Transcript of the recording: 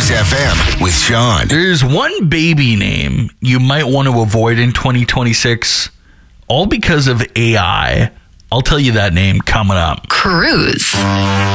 Kiss FM with Sean. There's one baby name you might want to avoid in 2026, all because of AI. I'll tell you that name coming up. Cruise.